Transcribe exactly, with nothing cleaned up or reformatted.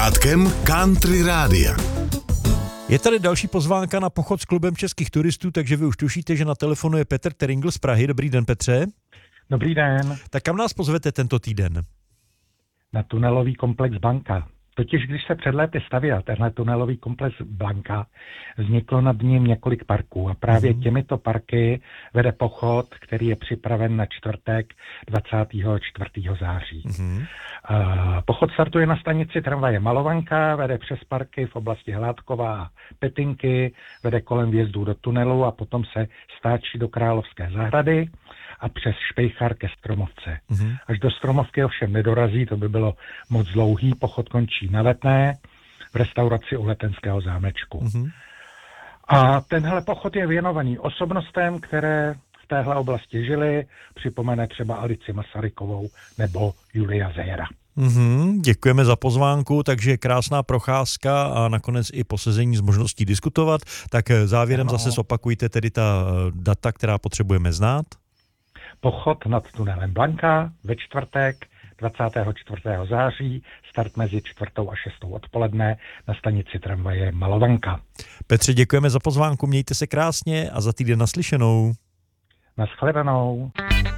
Átkem Country Rádia. Je tady další pozvánka na pochod s klubem českých turistů, takže vy už tušíte, že na telefonu je Petr Teringl z Prahy. Dobrý den, Petře. Dobrý den. Tak kam nás pozvete tento týden? Na tunelový komplex Blanka. Totiž, když se před léty stavěl tenhle tunelový komplex Blanka, vzniklo nad ním několik parků a právě mm. těmito parky vede pochod, který je připraven na čtvrtek dvacátého čtvrtého září. Mm. Uh, pochod startuje na stanici tramvaje Malovanka, vede přes parky v oblasti Hládkova a Petinky, vede kolem vjezdu do tunelu a potom se stáčí do Královské zahrady a přes Špejchar ke Stromovce. Mm. Až do Stromovky ovšem nedorazí, to by bylo moc dlouhý, pochod končí na Letné v restauraci u Letenského zámečku. Mm. A tenhle pochod je věnovaný osobnostem, které v téhle oblasti žili, připomene třeba Alici Masarykovou nebo Julia Zejera. Mm-hmm, děkujeme za pozvánku, takže krásná procházka a nakonec i posezení s možností diskutovat. Tak závěrem ano. Zase zopakujte tedy ta data, která potřebujeme znát. Pochod nad tunelem Blanka ve čtvrtek dvacátého čtvrtého září, start mezi čtvrtou a šestou odpoledne na stanici tramvaje Malovanka. Petře, děkujeme za pozvánku, mějte se krásně a za týden naslyšenou. Naschledanou.